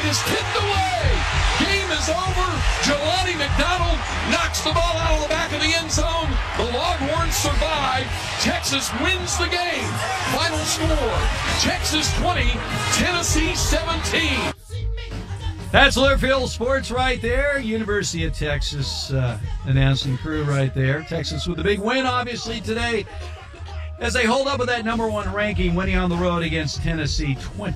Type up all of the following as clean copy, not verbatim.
is tipped away. Game is over. Jelani McDonald knocks the ball out of the back of the end zone. The Longhorns survive. Texas wins the game. Final score, Texas 20, Tennessee 17. That's Learfield Sports right there. University of Texas announcing crew right there. Texas with a big win, obviously, today as they hold up with that number one ranking, winning on the road against Tennessee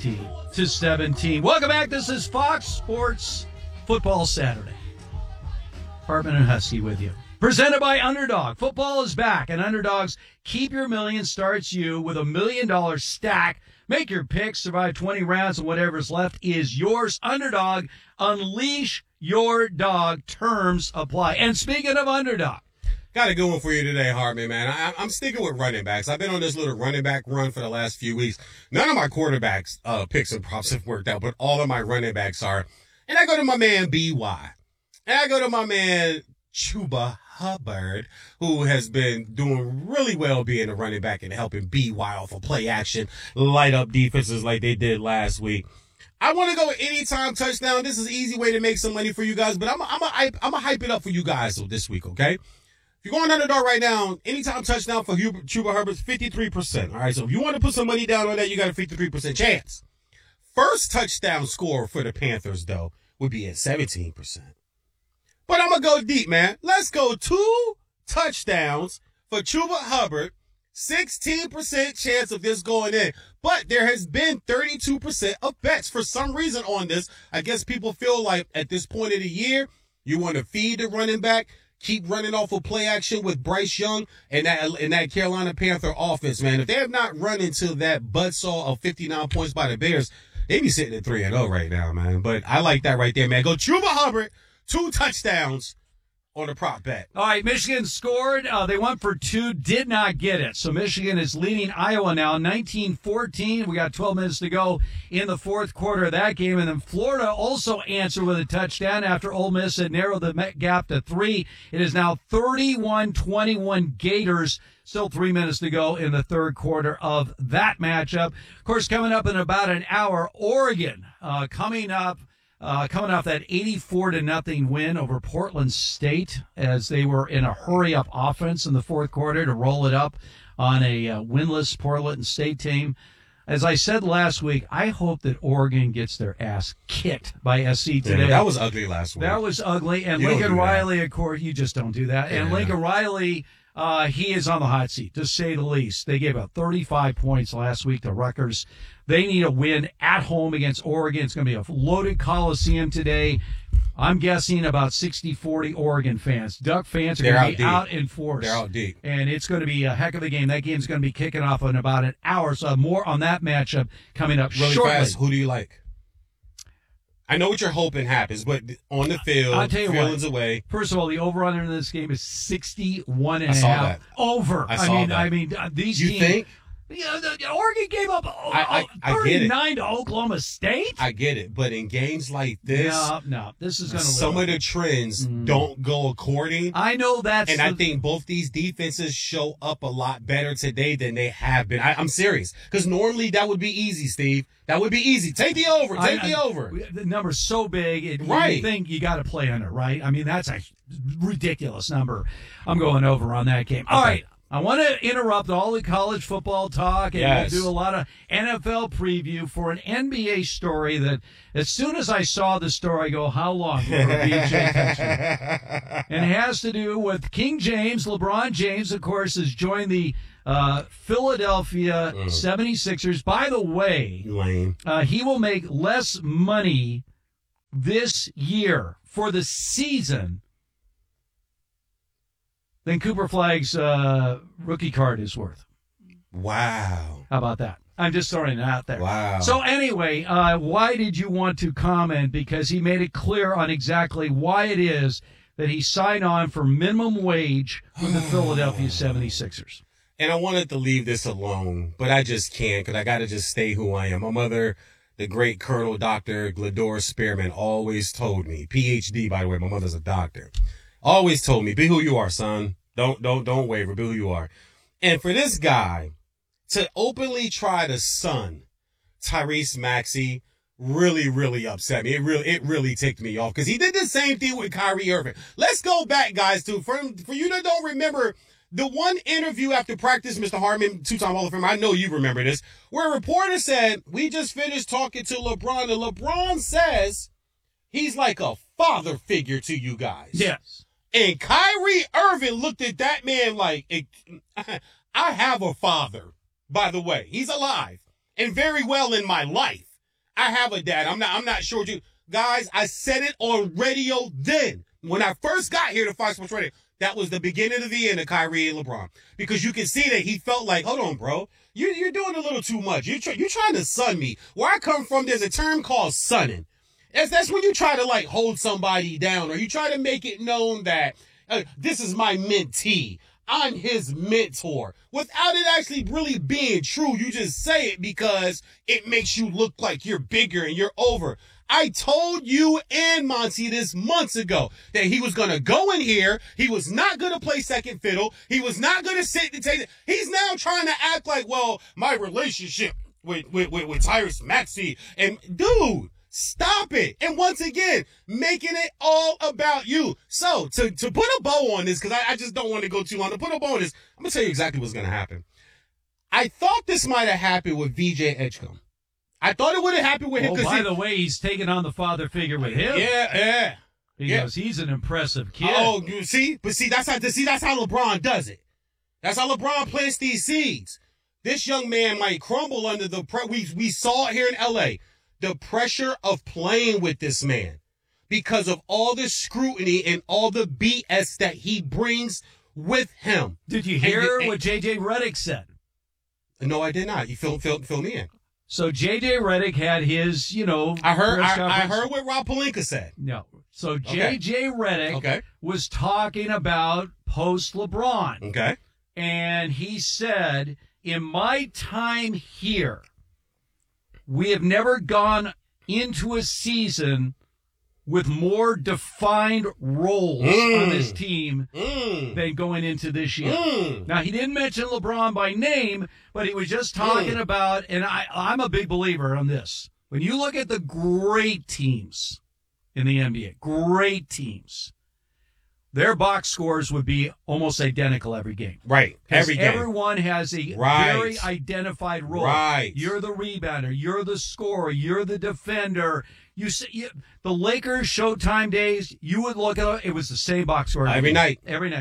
20-17. Welcome back. This is Fox Sports Football Saturday. Hartman and Husky with you. Presented by Underdog. Football is back, and Underdog's Keep Your Million starts you with $1 million stack. Make your picks, survive 20 rounds, and whatever's left is yours. Underdog, unleash your dog. Terms apply. And speaking of Underdog, got a good one for you today, Hartman, man. I'm sticking with running backs. I've been on this little running back run for the last few weeks. None of my quarterbacks picks and props have worked out, but all of my running backs are. And I go to my man B.Y. And I go to my man Chuba Hubbard, who has been doing really well being a running back and helping B.Y. off of play action, light up defenses like they did last week. I want to go anytime touchdown. This is an easy way to make some money for you guys, but I'm a hype it up for you guys this week, okay? If you're going Underdog right now, anytime touchdown for Chuba Hubbard's 53%. All right, so if you want to put some money down on that, you got a 53% chance. First touchdown score for the Panthers, though, would be at 17%. But I'm going to go deep, man. Let's go 2 touchdowns for Chuba Hubbard. 16% chance of this going in. But there has been 32% of bets for some reason on this. I guess people feel like at this point of the year, you want to feed the running back, keep running off of play action with Bryce Young and that Carolina Panther offense, man. If they have not run into that buzzsaw of 59 points by the Bears, they be sitting at 3-0 right now, man. But I like that right there, man. Go Chuba Hubbard, 2 touchdowns on a prop bet. All right, Michigan scored. They went for 2, did not get it. So Michigan is leading Iowa now, 19-14. We got 12 minutes to go in the fourth quarter of that game. And then Florida also answered with a touchdown after Ole Miss had narrowed the gap to 3. It is now 31-21 Gators. Still 3 minutes to go in the third quarter of that matchup. Of course, coming up in about an hour, Oregon coming off that 84-0 win over Portland State as they were in a hurry-up offense in the fourth quarter to roll it up on a winless Portland State team. As I said last week, I hope that Oregon gets their ass kicked by SC today. Yeah, that was ugly last week. That was ugly. And Lincoln Riley, of course, you just don't do that. And Lincoln Riley, he is on the hot seat, to say the least. They gave up 35 points last week to Rutgers. They need a win at home against Oregon. It's going to be a loaded Coliseum today. I'm guessing about 60-40 Oregon fans. Duck fans are going to be out in force. They're out deep. And it's going to be a heck of a game. That game's going to be kicking off in about an hour. So more on that matchup coming up really shortly. Fast. Who do you like? I know what you're hoping happens, but on the field, I'll tell you feelings what, away. First of all, the over-under in this game is 61.5. I saw that. Over. I mean, these you teams. Think? Yeah, Oregon gave up I 39 to Oklahoma State. I get it, but in games like this, no, this is going to some of the trends don't go according. I know that's, and I think both these defenses show up a lot better today than they have been. I'm serious, because normally that would be easy, Steve. That would be easy. Take the over. Take the over. The number's so big, right? You think you got to play under, right? I mean, that's a ridiculous number. I'm going over on that game. All right. I want to interrupt all the college football talk, and we'll do a lot of NFL preview for an NBA story that as soon as I saw the story, I go, how long will BJ touch it? And it has to do with King James. LeBron James, of course, has joined the Philadelphia 76ers. By the way, he will make less money this year for the season than Cooper Flagg's rookie card is worth. Wow. How about that? I'm just throwing it out there. Wow. So anyway, why did you want to comment? Because he made it clear on exactly why it is that he signed on for minimum wage with the Philadelphia 76ers. And I wanted to leave this alone, but I just can't, because I got to just stay who I am. My mother, the great Colonel Dr. Glador Spearman, always told me, PhD, by the way, my mother's a doctor, always told me, be who you are, son. Don't waver. Be who you are. And for this guy to openly try to sun Tyrese Maxey, really, really upset me. It really ticked me off because he did the same thing with Kyrie Irving. Let's go back, guys, for you that don't remember the one interview after practice, Mr. Harmon, two-time Hall of Famer, I know you remember this, where a reporter said, we just finished talking to LeBron, and LeBron says he's like a father figure to you guys. Yes. And Kyrie Irving looked at that man like, I have a father, by the way. He's alive and very well in my life. I have a dad. I'm not sure you guys, I said it on radio then. When I first got here to Fox Sports Radio, that was the beginning of the end of Kyrie and LeBron. Because you can see that he felt like, hold on, bro. You're doing a little too much. You're trying to sun me. Where I come from, there's a term called sunning. That's when you try to, like, hold somebody down. Or you try to make it known that this is my mentee. I'm his mentor. Without it actually really being true, you just say it because it makes you look like you're bigger and you're over. I told you and Monty this months ago that he was going to go in here. He was not going to play second fiddle. He was not going to sit and take it. He's now trying to act like, well, my relationship with Tyrese Maxey. And dude, stop it. And once again, making it all about you. So to put a bow on this, because I just don't want to go too long. To put a bow on this, I'm going to tell you exactly what's going to happen. I thought this might have happened with VJ Edgecombe. I thought it would have happened with him. Oh, by the way, he's taking on the father figure with him. Yeah. Because he's an impressive kid. Oh, you see? But that's how LeBron does it. That's how LeBron plants these seeds. This young man might crumble under the we saw it here in LA. The pressure of playing with this man because of all the scrutiny and all the BS that he brings with him. Did you hear what J.J. Redick said? No, I did not. You fill me in. So J.J. Redick had his, I heard what Rob Pelinka said. No. So J.J. Redick was talking about post-LeBron. Okay. And he said, in my time here, we have never gone into a season with more defined roles on this team than going into this year. Now, he didn't mention LeBron by name, but he was just talking about, and I'm a big believer on this. When you look at the great teams in the NBA, great teams, their box scores would be almost identical every game. Right. Every game. Everyone has a very identified role. Right. You're the rebounder. You're the scorer. You're the defender. You see, the Lakers Showtime days, you would look at it was the same box score every night.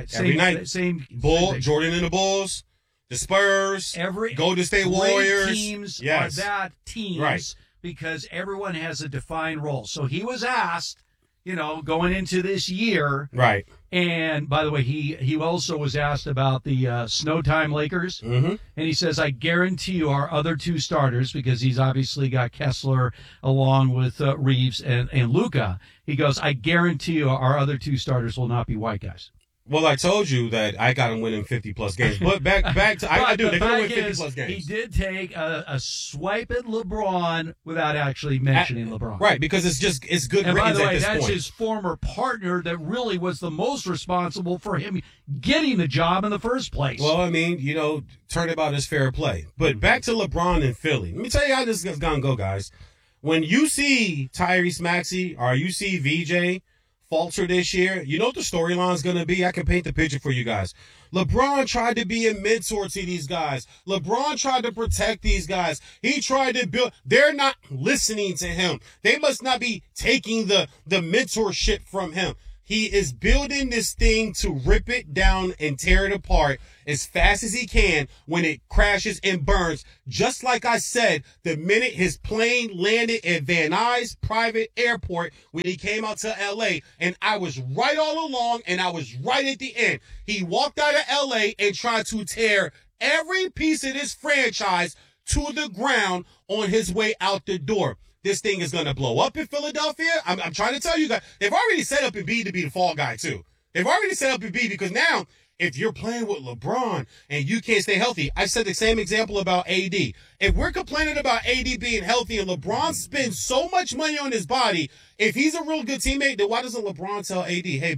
Same Jordan and the Bulls, the Spurs, Golden State Warriors. Teams are that teams because everyone has a defined role. So he was asked, going into this year. Right. And by the way, he also was asked about the Snowtime Lakers. Mm-hmm. And he says, I guarantee you our other two starters, because he's obviously got Kessler along with Reeves and Luka. He goes, I guarantee you our other two starters will not be white guys. Well, I told you that I got him winning 50-plus games. But back to I do. They're going to win 50-plus games. He did take a swipe at LeBron without actually mentioning LeBron. Right, because it's good and ratings by the way, at this that's point. His former partner that really was the most responsible for him getting the job in the first place. Well, I mean, turnabout is fair play. But back to LeBron and Philly. Let me tell you how this is going to go, guys. When you see Tyrese Maxey or you see VJ falter this year, you know what the storyline's going to be? I can paint the picture for you guys. LeBron tried to be a mentor to these guys. LeBron tried to protect these guys. He tried to build. They're not listening to him. They must not be taking the mentorship from him. He is building this thing to rip it down and tear it apart as fast as he can when it crashes and burns. Just like I said, the minute his plane landed at Van Nuys private airport when he came out to L.A., and I was right all along and I was right at the end. He walked out of L.A. and tried to tear every piece of this franchise to the ground on his way out the door. This thing is going to blow up in Philadelphia. I'm trying to tell you guys, they've already set up Embiid to be the fall guy, too. They've already set up Embiid because now, if you're playing with LeBron and you can't stay healthy, I said the same example about AD. If we're complaining about AD being healthy and LeBron spends so much money on his body, if he's a real good teammate, then why doesn't LeBron tell AD, hey, bud,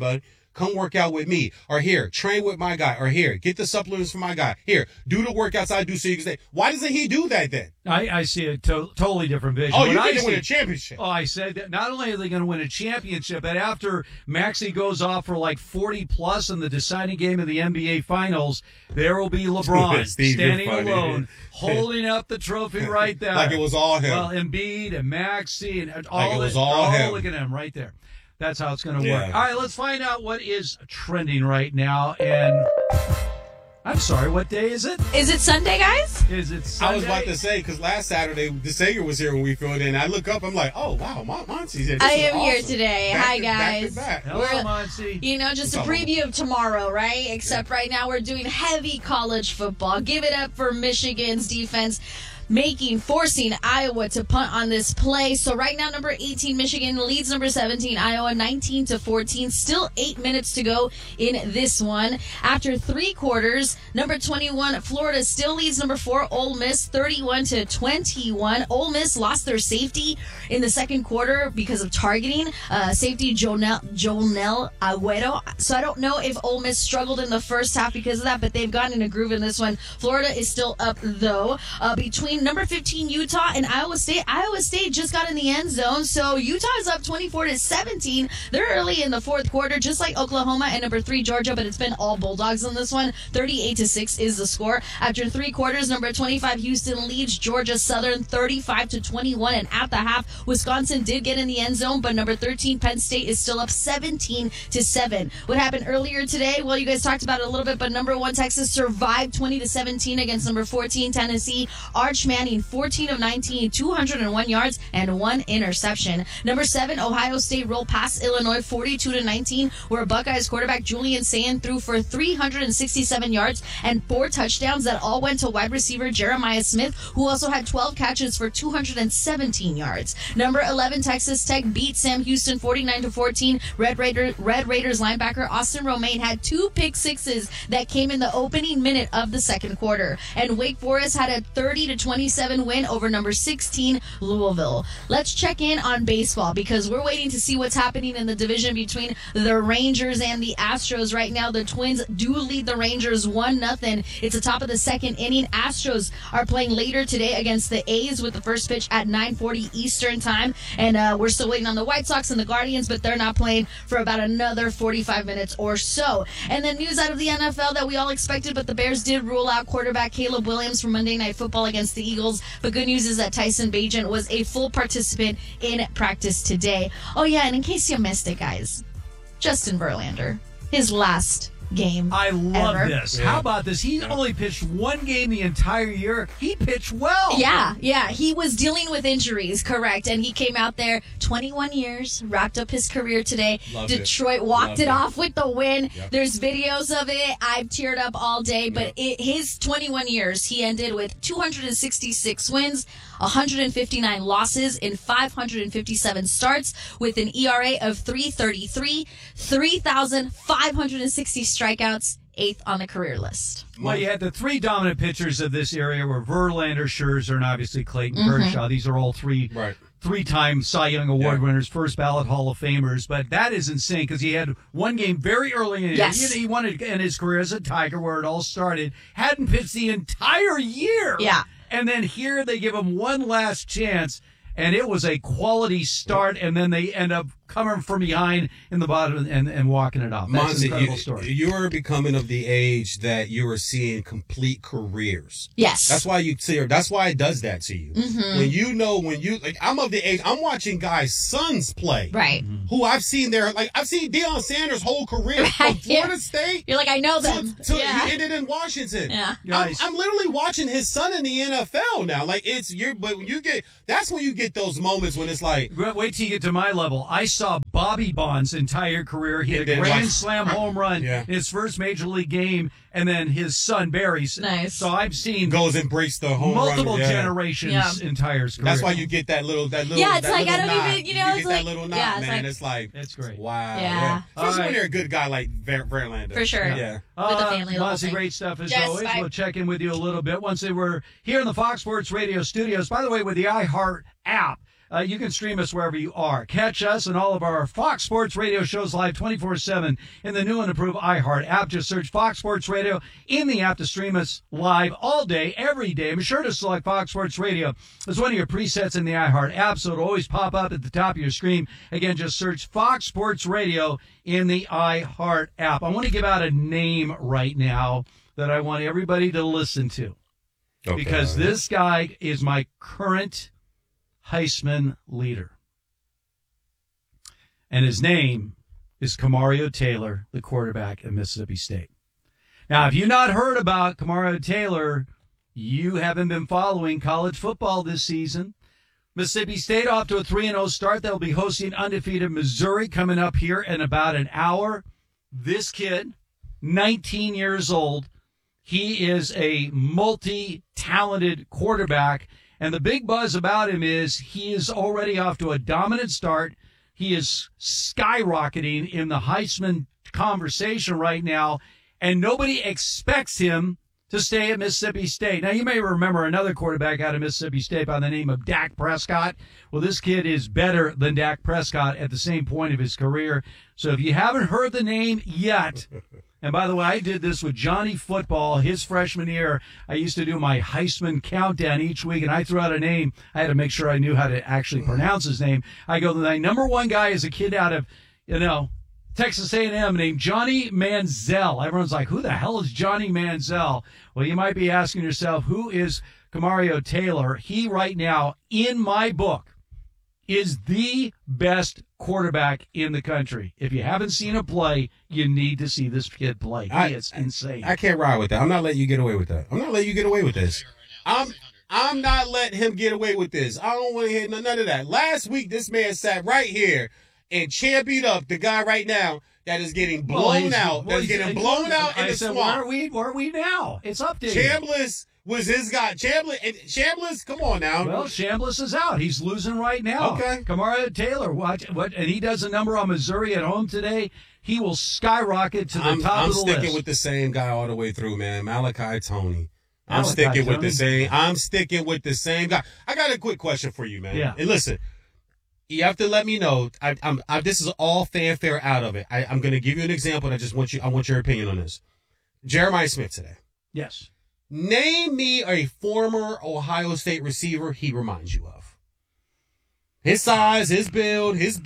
come work out with me, or here, train with my guy, or here, get the supplements for my guy. Here, do the workouts I do so you can say, why doesn't he do that then? I see a totally different vision. Oh, you What think I they win see- a championship? Oh, I said that not only are they going to win a championship, but after Maxey goes off for like 40 plus in the deciding game of the NBA Finals, there will be LeBron Steve, you're standing funny. alone, holding up the trophy right there. Like it was all him. Well, Embiid and Maxey and all it was that- all him. Look at him right there. That's how it's going to Yeah. work. All right, let's find out what is trending right now. And I'm sorry, what day is it? Is it Sunday, guys? Is it Sunday? I was about to say, because last Saturday, the Sager was here when we filled in. I look up, I'm like, oh, wow, Monsi's here. This I is am here awesome. today. Back Hi, to- back to guys. back. Hello, We're- Monty. You know, just a preview of tomorrow, right? Except right now we're doing heavy college football. Give it up for Michigan's defense. Forcing Iowa to punt on this play. So right now, number 18, Michigan leads number 17, Iowa 19-14. Still 8 minutes to go in this one. After 3 quarters, number 21, Florida still leads number 4, Ole Miss 31-21. Ole Miss lost their safety in the second quarter because of targeting. Safety Jonel Agüero. So I don't know if Ole Miss struggled in the first half because of that, but they've gotten in a groove in this one. Florida is still up though. Between number 15 Utah and Iowa State just got in the end zone, so Utah is up 24-17. They're early in the fourth quarter, just like Oklahoma and number 3 Georgia, but it's been all Bulldogs in this one. 38-6 is the score. After 3 quarters, number 25 Houston leads Georgia Southern 35-21, and at the half, Wisconsin did get in the end zone, but number 13 Penn State is still up 17-7. What happened earlier today? Well, you guys talked about it a little bit, but number 1 Texas survived 20-17 against number 14 Tennessee. Arch Manning 14 of 19, 201 yards and 1 interception. Number 7 Ohio State rolled past Illinois 42-19, where Buckeyes quarterback Julian Sayin threw for 367 yards and 4 touchdowns that all went to wide receiver Jeremiah Smith, who also had 12 catches for 217 yards. Number 11 Texas Tech beat Sam Houston 49-14. Red Raiders linebacker Austin Romaine had 2 pick sixes that came in the opening minute of the second quarter, and Wake Forest had a 30-27 win over number 16 Louisville. Let's check in on baseball because we're waiting to see what's happening in the division between the Rangers and the Astros. Right now, the Twins do lead the Rangers 1-0. It's the top of the second inning. Astros are playing later today against the A's with the first pitch at 9:40 Eastern time, and we're still waiting on the White Sox and the Guardians, but they're not playing for about another 45 minutes or so. And then news out of the NFL that we all expected, but the Bears did rule out quarterback Caleb Williams from Monday Night Football against the Eagles. But good news is that Tyson Bagent was a full participant in practice today. Oh yeah, and in case you missed it, guys, Justin Verlander, his last game I love ever. this. Yeah. How about this? He only pitched 1 game the entire year. He pitched well. Yeah, he was dealing with injuries, correct, and he came out there 21 years, wrapped up his career today. Loved it. Detroit walked Loved it it. off with the win. Yep. There's videos of it. I've teared up all day, but his 21 years, he ended with 266 wins, 159 losses in 557 starts with an ERA of 3.33, 3,560 strikeouts, 8th on the career list. Well, you had the 3 dominant pitchers of this area were Verlander, Scherzer, and obviously Clayton Kershaw. These are all 3 Right. 3-time Cy Young Award winners, first ballot Hall of Famers. But that is insane because he had 1 game very early in the Yes. year. He wanted in his career as a Tiger, where it all started. Hadn't pitched the entire year. Yeah. And then here they give him one last chance, and it was a quality start, and then they end up coming from behind in the bottom and walking it off. That's an incredible story. You are becoming of the age that you are seeing complete careers. Yes. That's why you see her. That's why it does that to you. Mm-hmm. When you like, I'm of the age. I'm watching guys' sons play. Right. Who I've seen I've seen Deion Sanders' whole career from Right, yeah. Florida State. You're like, I know them. So yeah. he ended in Washington. Yeah. Guys. I'm literally watching his son in the NFL now. Like but when you get, that's when you get those moments when it's like, Wait till you get to my level. I saw Bobby Bonds' entire career. He had a then grand watch- slam home run Yeah. in his first major league game, and then his son Barry's. Nice. So I've seen goes and breaks the home multiple run. Yeah. generations' Yeah. entire career. That's why you get that little. Yeah, it's that like, I little don't nod. even, you know, get it's that like- little nod, yeah, it's man. like- It's like, That's great. wow. Yeah. Especially All when right. they're a good guy like Verlander. For sure. Yeah. With the family, the whole Lots of thing. great stuff as Yes, always. bye. We'll check in with you a little bit once they were here in the Fox Sports Radio studios. By the way, with the iHeart app, You can stream us wherever you are. Catch us and all of our Fox Sports Radio shows live 24/7 in the new and improved iHeart app. Just search Fox Sports Radio in the app to stream us live all day, every day. Be sure to select Fox Sports Radio as one of your presets in the iHeart app, so it'll always pop up at the top of your screen. Again, just search Fox Sports Radio in the iHeart app. I want to give out a name right now that I want everybody to listen to. Okay. Because this guy is my current Heisman leader. And his name is Kamario Taylor, the quarterback at Mississippi State. Now, if you've not heard about Kamario Taylor, you haven't been following college football this season. Mississippi State off to a 3-0 start. They'll be hosting undefeated Missouri coming up here in about an hour. This kid, 19 years old, he is a multi-talented quarterback. And the big buzz about him is he is already off to a dominant start. He is skyrocketing in the Heisman conversation right now, and nobody expects him to stay at Mississippi State. Now, you may remember another quarterback out of Mississippi State by the name of Dak Prescott. Well, this kid is better than Dak Prescott at the same point of his career. So if you haven't heard the name yet, and by the way, I did this with Johnny Football his freshman year. I used to do my Heisman countdown each week, and I threw out a name. I had to make sure I knew how to actually pronounce his name. I go, the number one guy is a kid out of, Texas A&M named Johnny Manziel. Everyone's like, who the hell is Johnny Manziel? Well, you might be asking yourself, who is Kamario Taylor? He right now, in my book, is the best quarterback in the country. If you haven't seen him play, you need to see this kid play. He is insane. I can't ride with that. I'm not letting you get away with that. I'm not letting you get away with this. I'm not letting him get away with this. I don't want to hear none of that. Last week, this man sat right here and championed up the guy right now that is getting blown out. That's getting blown out in the swamp. Where are we now? It's updated. Chambliss was his guy. Chambliss, come on now. Well, Chambliss is out. He's losing right now. Okay. Kamario Taylor, what? And he does a number on Missouri at home today. He will skyrocket to the top of the list. I'm sticking with the same guy all the way through, man. Malachi Toney. I'm sticking with the same guy. I got a quick question for you, man. Yeah. And listen, you have to let me know. This is all fanfare out of it. I'm going to give you an example, and I want your opinion on this. Jeremiah Smith today. Yes. Name me a former Ohio State receiver he reminds you of. His size, his build, his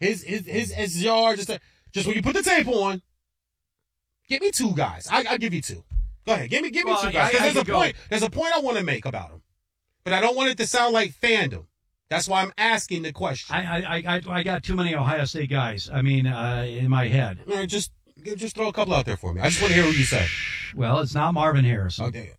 yards. Just when you put the tape on, give me two guys. I'll give you two. Go ahead. Give me two guys. There's a point I want to make about him, but I don't want it to sound like fandom. That's why I'm asking the question. I got too many Ohio State guys. I mean, in my head. All right, just throw a couple out there for me. I just want to hear what you say. Well, it's not Marvin Harrison. Okay.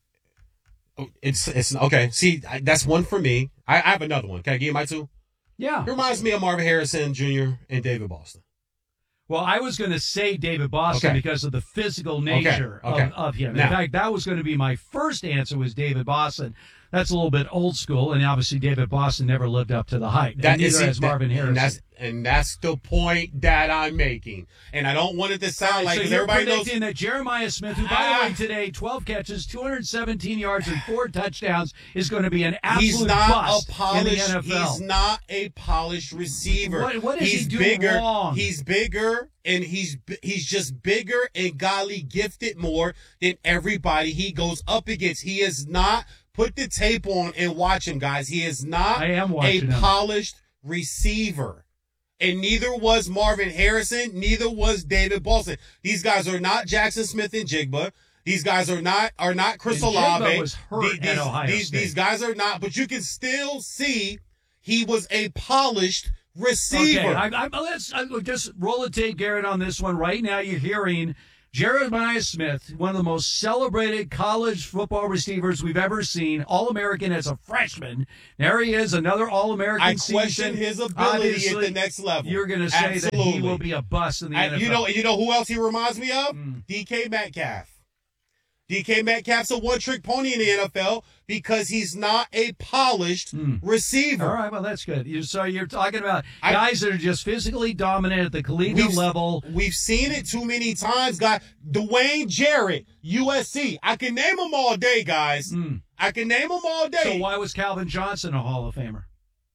It's okay. See, that's one for me. I have another one. Can I give you my two? Yeah. It reminds me of Marvin Harrison Jr. and David Boston. Well, I was going to say David Boston because of the physical nature of him. In fact, that was going to be my first answer was David Boston. That's a little bit old school, and obviously David Boston never lived up to the hype. Neither has Marvin Harrison. And that's the point that I'm making. And I don't want it to sound like you're everybody predicting that Jeremiah Smith, who, by the way, today, 12 catches, 217 yards, and 4 touchdowns, is going to be an absolute bust in the NFL. He's not a polished receiver. What is he doing wrong? He's bigger, and he's just bigger and godly gifted more than everybody he goes up against. He is not. Put the tape on and watch him, guys. He is not a polished receiver. And neither was Marvin Harrison, neither was David Boston. These guys are not Jackson Smith and Jigba. These guys are not Chris Olave. Jigba was hurt at Ohio State. These guys are not, but you can still see he was a polished receiver. Okay, let's just roll the tape, Garrett, on this one. Right now you're hearing Jeremiah Smith, one of the most celebrated college football receivers we've ever seen, All-American as a freshman. There he is, another All-American season. I question his ability at the next level. You're going to say that he will be a bust in the NFL. You know who else he reminds me of? DK Metcalf. DK Metcalf's a one-trick pony in the NFL because he's not a polished receiver. All right, well, that's good. So you're talking about guys that are just physically dominant at the collegiate level. We've seen it too many times, guys. Dwayne Jarrett, USC. I can name them all day, guys. I can name them all day. So why was Calvin Johnson a Hall of Famer?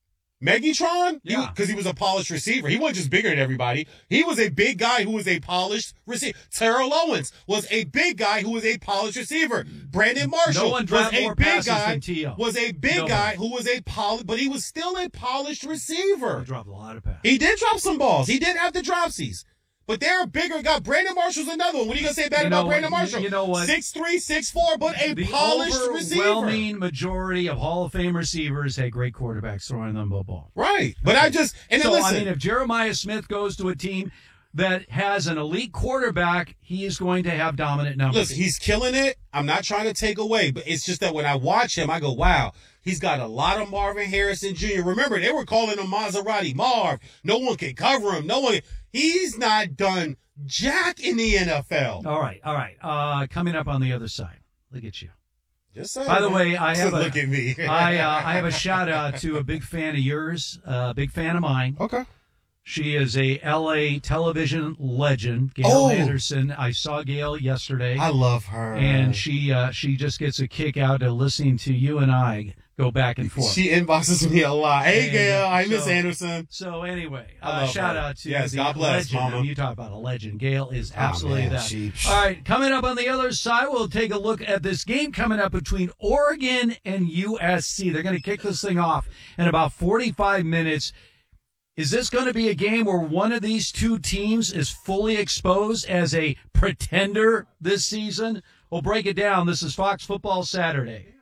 Megatron? Yeah. Because he was a polished receiver. He wasn't just bigger than everybody. He was a big guy who was a polished receiver. Terrell Owens was a big guy who was a polished receiver. Brandon Marshall No one was dropped a more big passes guy. than T.O. Was a big Nobody. guy who was a polished, but he was still a polished receiver. He dropped a lot of passes. He did drop some balls. He did have the dropsies. But they're a bigger guy. Brandon Marshall's another one. What are you going to say bad about Brandon Marshall? You know what? 6'3", 6'4", but a The polished receiver. overwhelming majority of Hall of Fame receivers had great quarterbacks throwing them the ball. Right. But I just, and then So, listen. I mean, if Jeremiah Smith goes to a team that has an elite quarterback, he is going to have dominant numbers. Listen, he's killing it. I'm not trying to take away, but it's just that when I watch him, I go, wow, he's got a lot of Marvin Harrison Jr. Remember, they were calling him Maserati Marv. No one can cover him. He's not done jack in the NFL. All right. Coming up on the other side. Look at you. Just saying. By the way, I have look at me. I have a shout out to a big fan of yours, a big fan of mine. Okay. She is a LA television legend, Gail Anderson. I saw Gail yesterday. I love her. And she just gets a kick out of listening to you and I go back and forth. She inboxes me a lot. Hey, And Gail. Hi, Miss so- Anderson. So anyway, I love shout her. out to Yes, the God bless, legend. Mama. I mean, you talk about a legend. Gail is absolutely man, that. All right, coming up on the other side, we'll take a look at this game coming up between Oregon and USC. They're going to kick this thing off in about 45 minutes. Is this going to be a game where one of these two teams is fully exposed as a pretender this season? We'll break it down. This is Fox Football Saturday.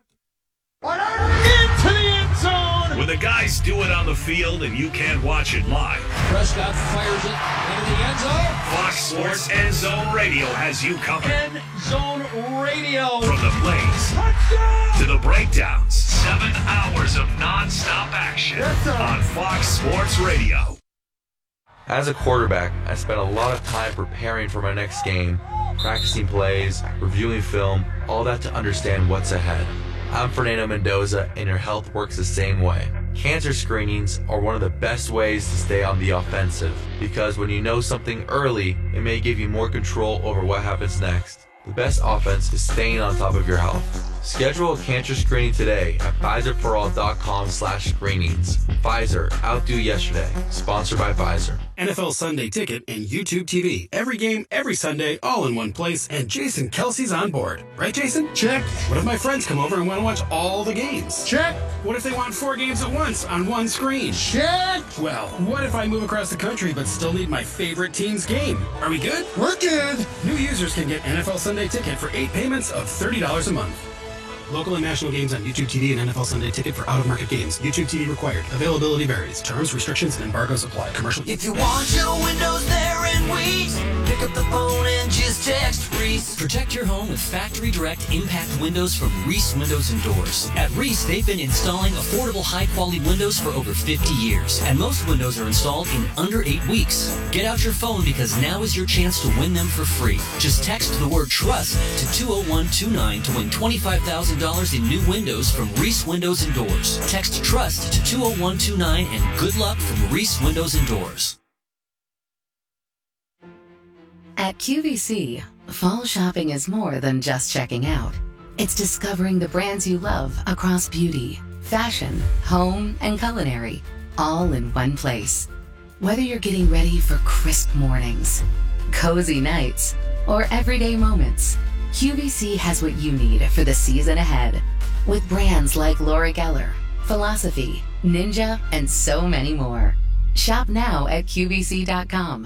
Into the end zone. When the guys do it on the field and you can't watch it live, Prescott fires it into the end zone. Fox Sports End Zone Radio has you covered. End Zone Radio. From the plays to the breakdowns, 7 hours of nonstop action on Fox Sports Radio. As a quarterback, I spent a lot of time preparing for my next game, practicing plays, reviewing film, all that to understand what's ahead. I'm Fernando Mendoza, and your health works the same way. Cancer screenings are one of the best ways to stay on the offensive, because when you know something early, it may give you more control over what happens next. The best offense is staying on top of your health. Schedule a cancer screening today at PfizerForAll.com/screenings. Pfizer, outdo yesterday. Sponsored by Pfizer. NFL Sunday Ticket and YouTube TV. Every game, every Sunday, all in one place. And Jason Kelsey's on board. Right, Jason? Check. What if my friends come over and want to watch all the games? Check. What if they want 4 games at once on one screen? Check. Well, what if I move across the country but still need my favorite team's game? Are we good? We're good. New users can get NFL Sunday Ticket for 8 payments of $30 a month. Local and national games on YouTube TV and NFL Sunday Ticket for out-of-market games. YouTube TV required. Availability varies. Terms, restrictions, and embargoes apply. Commercial. If you want your windows there in weeks, pick up the phone and just text Reese. Protect your home with Factory Direct Impact Windows from Reese Windows and Doors. At Reese, they've been installing affordable, high-quality windows for over 50 years, and most windows are installed in under 8 weeks. Get out your phone because now is your chance to win them for free. Just text the word TRUST to 20129 to win $25,000 in new windows from Reese Windows and Doors. Text TRUST to 20129 and good luck from Reese Windows and Doors. At QVC, fall shopping is more than just checking out. It's discovering the brands you love across beauty, fashion, home, and culinary, all in one place. Whether you're getting ready for crisp mornings, cozy nights, or everyday moments, QVC has what you need for the season ahead. With brands like Laura Geller, Philosophy, Ninja, and so many more. Shop now at QVC.com.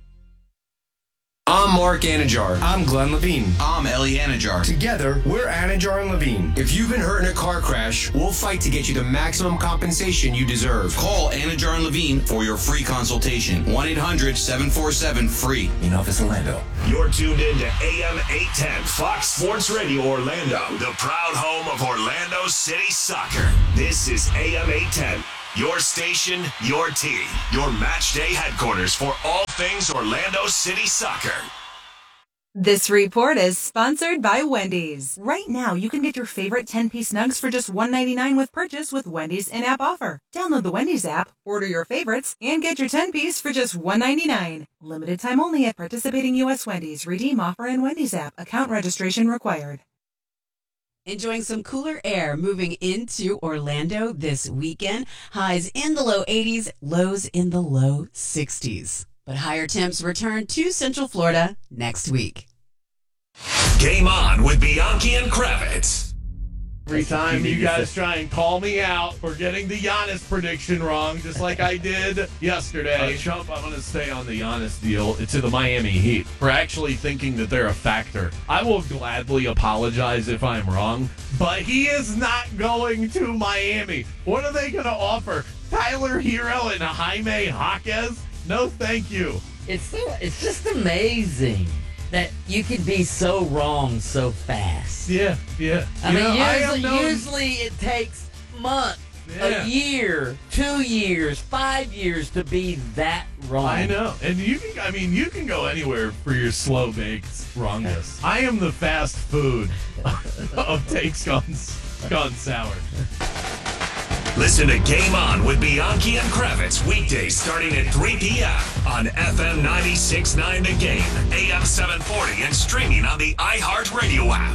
I'm Mark Anajar. I'm Glenn Levine. I'm Ellie Anajar. Together, we're Anajar and Levine. If you've been hurt in a car crash, we'll fight to get you the maximum compensation you deserve. Call Anajar and Levine for your free consultation. 1-800-747-FREE. In office Orlando. You're tuned in to AM 810 Fox Sports Radio Orlando, the proud home of Orlando City Soccer. This is AM 810. Your station, your team, your match day headquarters for all things Orlando City Soccer. This report is sponsored by Wendy's. Right now, you can get your favorite 10-piece nugs for just $1.99 with purchase with Wendy's in-app offer. Download the Wendy's app, order your favorites, and get your 10-piece for just $1.99. Limited time only at participating U.S. Wendy's. Redeem offer in Wendy's app. Account registration required. Enjoying some cooler air moving into Orlando this weekend. Highs in the low 80s, lows in the low 60s. But higher temps return to Central Florida next week. Game on with Bianchi and Kravitz. Every time you guys try and call me out for getting the Giannis prediction wrong, just like I did yesterday. Chump, I'm going to stay on the Giannis deal to the Miami Heat for actually thinking that they're a factor. I will gladly apologize if I'm wrong, but he is not going to Miami. What are they going to offer? Tyler Hero and Jaime Jaquez? No, thank you. It's just amazing that you can be so wrong so fast. Yeah. I mean, usually it takes months, a year, 2 years, 5 years to be that wrong. I know. And you can go anywhere for your slow baked wrongness. I am the fast food of takes gone sour. Listen to Game On with Bianchi and Kravitz weekdays starting at 3 p.m. on FM 96.9 The Game, AM 740, and streaming on the iHeartRadio app.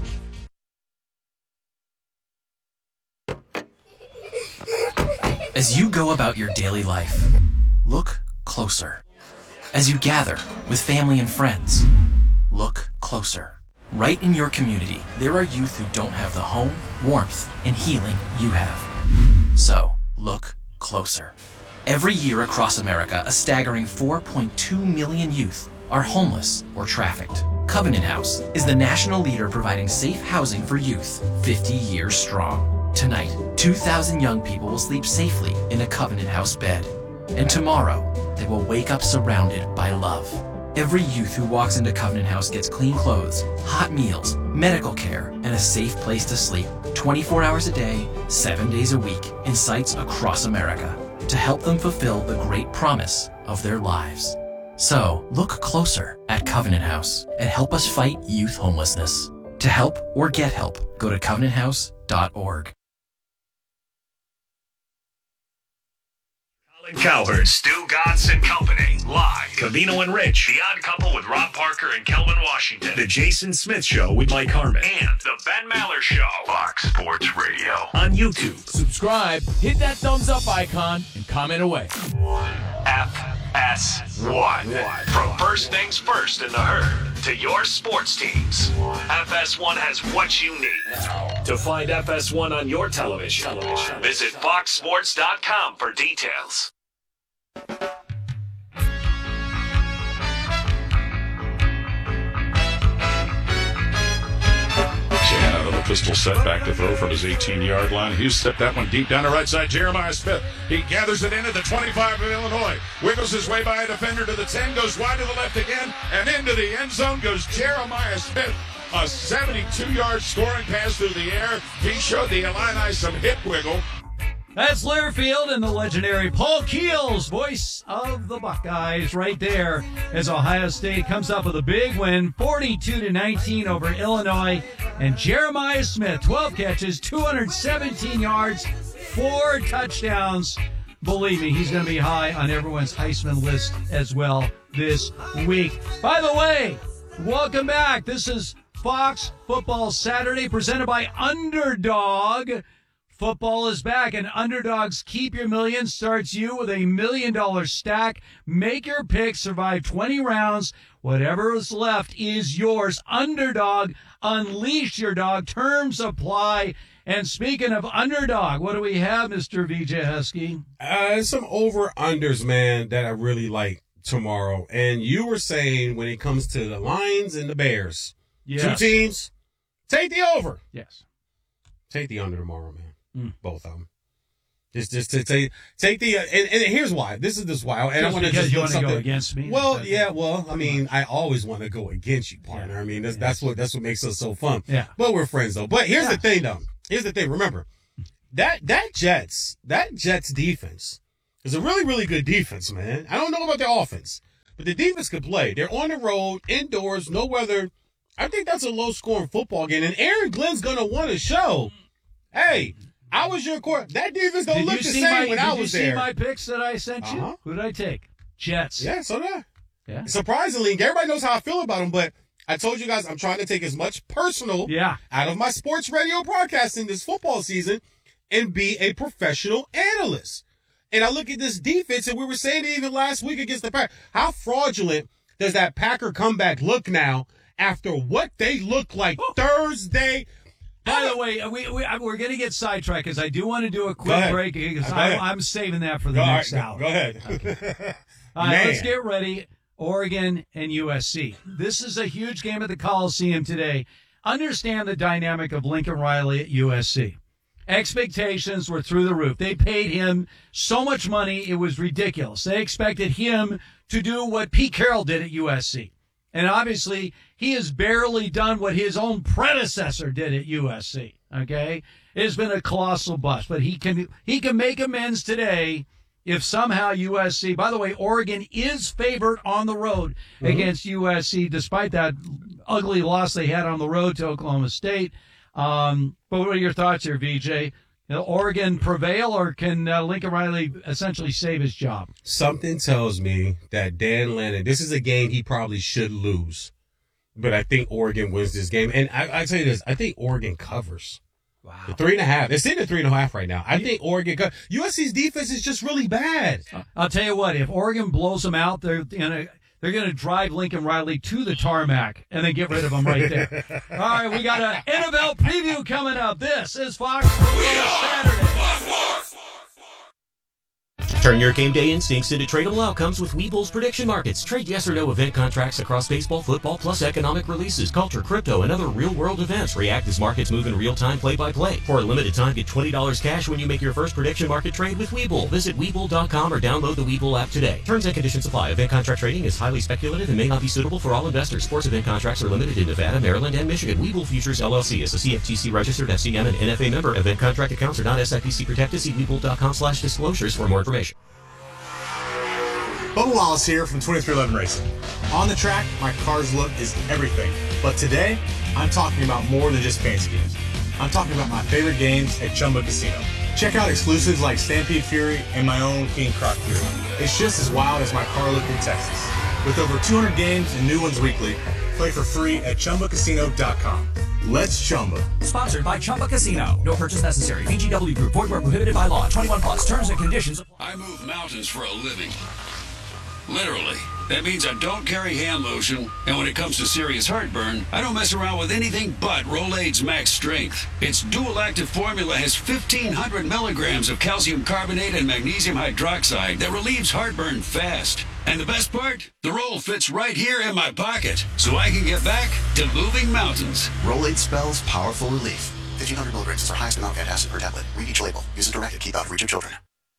As you go about your daily life, look closer. As you gather with family and friends, look closer. Right in your community, there are youth who don't have the home, warmth, and healing you have. So, look closer. Every year across America, a staggering 4.2 million youth are homeless or trafficked. Covenant House is the national leader providing safe housing for youth, 50 years strong. Tonight, 2,000 young people will sleep safely in a Covenant House bed. And tomorrow, they will wake up surrounded by love. Every youth who walks into Covenant House gets clean clothes, hot meals, medical care, and a safe place to sleep 24 hours a day, 7 days a week, in sites across America to help them fulfill the great promise of their lives. So, look closer at Covenant House and help us fight youth homelessness. To help or get help, go to covenanthouse.org. Cowherd, Stu Gatz and Company, live. Cavino and Rich, The Odd Couple with Rob Parker and Kelvin Washington, The Jason Smith Show with Mike Harmon, and The Ben Maller Show, Fox Sports Radio, on YouTube. Subscribe, hit that thumbs up icon, and comment away. FS1. From first things first in the herd to your sports teams, FS1 has what you need. To find FS1 on your television, visit foxsports.com for details. Shanahan out of the pistol set, back to throw from his 18-yard line. Hughes stepped that one deep down the right side. Jeremiah Smith, he gathers it in at the 25 of Illinois. Wiggles his way by a defender to the 10, goes wide to the left again, and into the end zone goes Jeremiah Smith. A 72-yard scoring pass through the air. He showed the Illini some hip wiggle. That's Learfield and the legendary Paul Keels, voice of the Buckeyes, right there as Ohio State comes up with a big win, 42-19 over Illinois. And Jeremiah Smith, 12 catches, 217 yards, 4 touchdowns. Believe me, he's going to be high on everyone's Heisman list as well this week. By the way, welcome back. This is Fox Football Saturday presented by Underdog. Football is back, and Underdog's Keep Your Million starts you with $1 million stack. Make your pick, survive 20 rounds. Whatever is left is yours. Underdog, unleash your dog. Terms apply. And speaking of Underdog, what do we have, Mr. VJ Husky? Some over-unders, man, that I really like tomorrow. And you were saying when it comes to the Lions and the Bears, Yes. two teams, take the over. Yes. Take the under tomorrow, man. Both of them. Just to take the and here's why. This is why. And I want to just you want to go against me. Well, yeah. Well, I mean, I always want to go against you, partner. I mean, that's what makes us so fun. Yeah. But we're friends though. But here's the thing, though. Here's the thing. Remember that Jets defense is a really, really good defense, man. I don't know about their offense, but the defense can play. They're on the road, indoors, no weather. I think that's a low-scoring football game, and Aaron Glenn's gonna want to show, hey. I was your court. That defense don't look the same when I was there. Did you see my picks that I sent you? Who did I take? Jets. Yeah, so did I. Yeah. Surprisingly, everybody knows how I feel about them, but I told you guys I'm trying to take as much personal out of my sports radio broadcasting this football season and be a professional analyst. And I look at this defense, and we were saying it even last week against the Packers. How fraudulent does that Packer comeback look now after what they look like Thursday? By the way, we're going to get sidetracked because I do want to do a quick break because I'm saving that for the next hour. Go ahead. Okay. All right, let's get ready. Oregon and USC. This is a huge game at the Coliseum today. Understand the dynamic of Lincoln Riley at USC. Expectations were through the roof. They paid him so much money, it was ridiculous. They expected him to do what Pete Carroll did at USC. And obviously, he has barely done what his own predecessor did at USC. Okay? It has been a colossal bust. But he can make amends today if somehow USC, by the way, Oregon is favored on the road against USC, despite that ugly loss they had on the road to Oklahoma State. But what are your thoughts here, VJ? Oregon prevail, or can Lincoln Riley essentially save his job? Something tells me that Dan Lannon, this is a game he probably should lose. But I think Oregon wins this game. And I tell you this, I think Oregon covers. Wow. The 3.5. It's in the 3.5 right now. I think Oregon covers. USC's defense is just really bad. I'll tell you what, if Oregon blows them out, they're going to drive Lincoln Riley to the tarmac and then get rid of him right there. All right, we got an NFL preview coming up. This is Fox Sports Saturday. Turn your game day instincts into tradable outcomes with Webull's prediction markets. Trade yes or no event contracts across baseball, football, plus economic releases, culture, crypto, and other real-world events. React as markets move in real time, play-by-play. For a limited time, get $20 cash when you make your first prediction market trade with Webull. Visit Webull.com or download the Webull app today. Terms and conditions apply. Event contract trading is highly speculative and may not be suitable for all investors. Sports event contracts are limited in Nevada, Maryland, and Michigan. Webull Futures LLC is a CFTC registered FCM and NFA member. Event contract accounts are not SIPC protected. See Webull.com/disclosures for more information. Bubba Wallace here from 2311 Racing. On the track, my car's look is everything. But today, I'm talking about more than just fancy games. I'm talking about my favorite games at Chumba Casino. Check out exclusives like Stampede Fury and my own King Croc Fury. It's just as wild as my car look in Texas. With over 200 games and new ones weekly, play for free at ChumbaCasino.com. Let's Chumba. Sponsored by Chumba Casino. No purchase necessary. VGW Group. Void where prohibited by law. 21 plus. Terms and conditions apply. I move mountains for a living. Literally. That means I don't carry hand lotion, and when it comes to serious heartburn, I don't mess around with anything but Rolaids Max Strength. Its dual-active formula has 1,500 milligrams of calcium carbonate and magnesium hydroxide that relieves heartburn fast. And the best part? The roll fits right here in my pocket, so I can get back to moving mountains. Rolaids spells powerful relief. 1,500 milligrams is our highest amount of antacid per tablet. Read each label. Use it directed. Keep out of reach of children.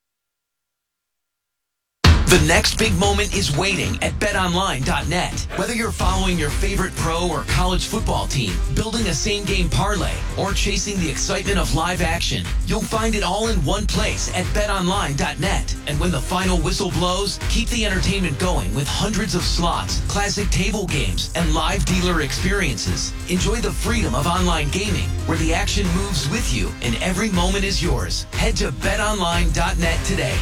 The next big moment is waiting at BetOnline.net. Whether you're following your favorite pro or college football team, building a same-game parlay, or chasing the excitement of live action, you'll find it all in one place at BetOnline.net. And when the final whistle blows, keep the entertainment going with hundreds of slots, classic table games, and live dealer experiences. Enjoy the freedom of online gaming, where the action moves with you and every moment is yours. Head to BetOnline.net today.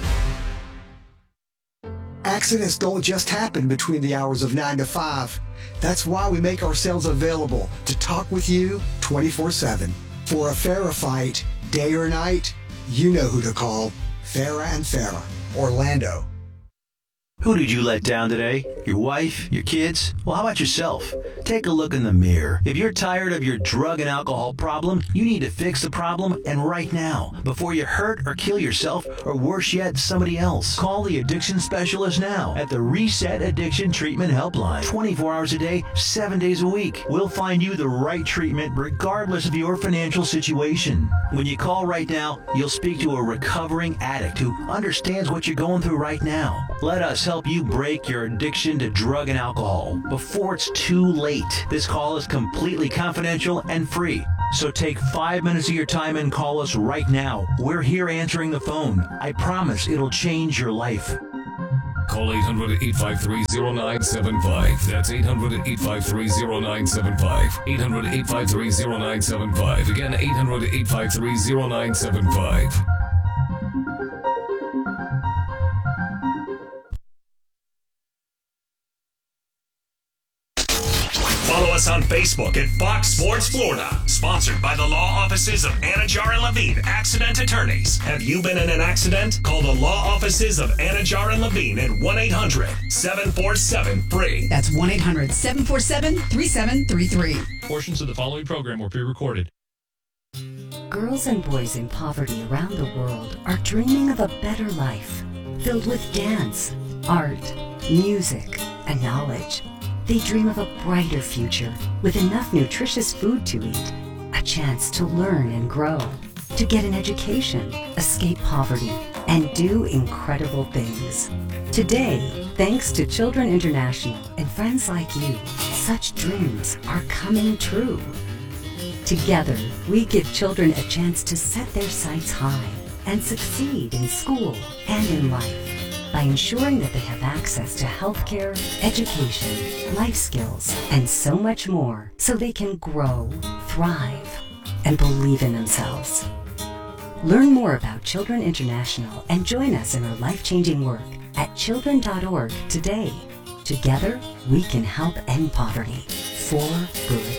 Accidents don't just happen between the hours of 9 to 5. That's why we make ourselves available to talk with you 24/7. For a Farah fight, day or night, you know who to call. Farah and Farah, Orlando. Who did you let down today? Your wife? Your kids? Well, how about yourself? Take a look in the mirror. If you're tired of your drug and alcohol problem, you need to fix the problem, and right now, before you hurt or kill yourself, or worse yet, somebody else. Call the addiction specialist now at the Reset Addiction Treatment Helpline. 24 hours a day, 7 days a week. We'll find you the right treatment regardless of your financial situation. When you call right now, you'll speak to a recovering addict who understands what you're going through right now. Let us help you break your addiction to drug and alcohol before it's too late. This call is completely confidential and free. So take 5 minutes of your time and call us right now. We're here answering the phone. I promise it'll change your life. Call 800-853-0975. That's 800-853-0975. 800-853-0975. Again, 800-853-0975. us on Facebook at Fox Sports Florida. Sponsored by the law offices of Anajar and Levine, accident attorneys. Have you been in an accident? Call the law offices of Anajar and Levine at 1-800-747-FREE. That's 1-800-747-3733. Portions of the following program were pre-recorded. Girls and boys in poverty around the world are dreaming of a better life, filled with dance, art, music, and knowledge. They dream of a brighter future with enough nutritious food to eat, a chance to learn and grow, to get an education, escape poverty, and do incredible things. Today, thanks to Children International and friends like you, such dreams are coming true. Together, we give children a chance to set their sights high and succeed in school and in life by ensuring that they have access to healthcare, education, life skills, and so much more so they can grow, thrive, and believe in themselves. Learn more about Children International and join us in our life-changing work at children.org today. Together, we can help end poverty for good.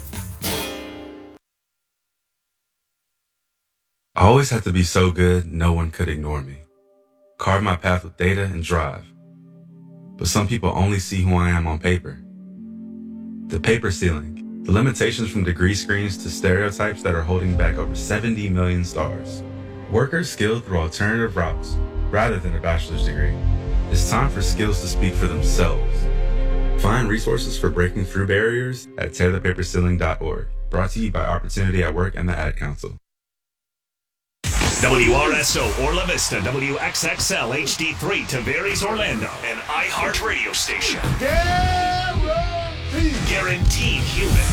I always had to be so good, no one could ignore me. Carve my path with data and drive. But some people only see who I am on paper. The paper ceiling, the limitations from degree screens to stereotypes that are holding back over 70 million stars. Workers skilled through alternative routes, rather than a bachelor's degree. It's time for skills to speak for themselves. Find resources for breaking through barriers at tearthepaperceiling.org. Brought to you by Opportunity at Work and the Ad Council. WRSO Orla Vista, WXXL HD3 Tavares Orlando, an iHeart radio station. Guaranteed human.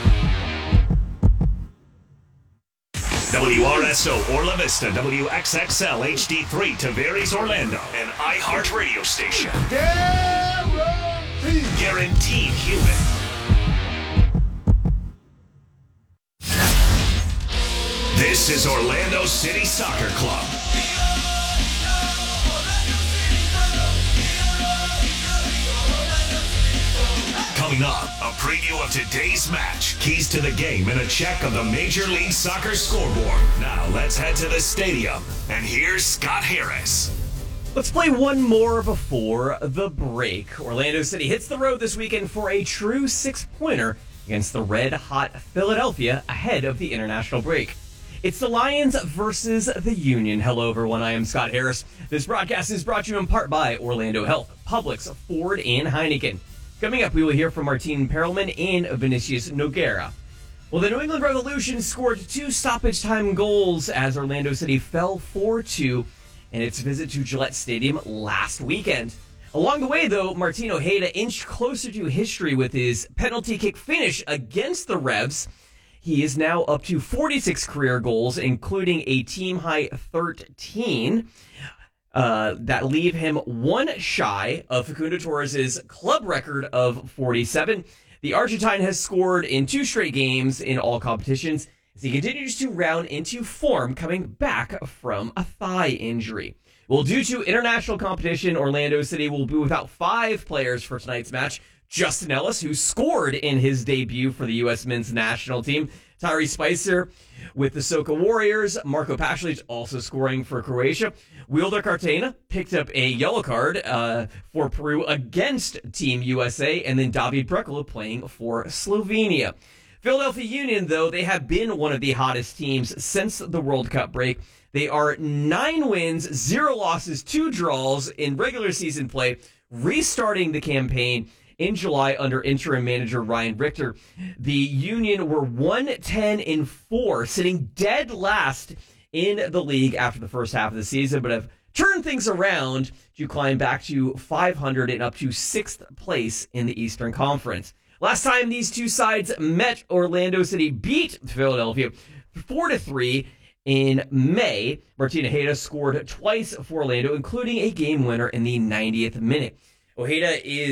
WRSO Orla Vista, WXXL HD3 Tavares Orlando, an iHeart radio station. Guaranteed human. This is Orlando City Soccer Club. Coming up, a preview of today's match, keys to the game, and a check of the Major League Soccer scoreboard. Now let's head to the stadium, and here's Scott Harris. Let's play one more before the break. Orlando City hits the road this weekend for a true six-pointer against the red-hot Philadelphia ahead of the international break. It's the Lions versus the Union. Hello, everyone. I am Scott Harris. This broadcast is brought to you in part by Orlando Health, Publix, Ford, and Heineken. Coming up, we will hear from Martin Perelman and Vinicius Nogueira. Well, the New England Revolution scored 2 stoppage-time goals as Orlando City fell 4-2 in its visit to Gillette Stadium last weekend. Along the way, though, Martin Ojeda inched closer to history with his penalty kick finish against the Revs. He is now up to 46 career goals, including a team-high 13, that leave him one shy of Facundo Torres' club record of 47. The Argentine has scored in 2 straight games in all competitions as he continues to round into form coming back from a thigh injury. Well, due to international competition, Orlando City will be without 5 players for tonight's match. Justin Ellis, who scored in his debut for the U.S. men's national team. Tyree Spicer with the Soca Warriors. Marco Pasalic also scoring for Croatia. Wilder Cartagena picked up a yellow card for Peru against Team USA. And then David Brekalo playing for Slovenia. Philadelphia Union, though, they have been one of the hottest teams since the World Cup break. They are 9 wins, 0 losses, 2 draws in regular season play, restarting the campaign in July under interim manager Ryan Richter. The Union were 1-10-4, sitting dead last in the league after the first half of the season, but have turned things around to climb back to 500 and up to 6th place in the Eastern Conference. Last time these two sides met, Orlando City beat Philadelphia 4-3 in May. Martin Ojeda scored twice for Orlando, including a game winner in the 90th minute. Ojeda is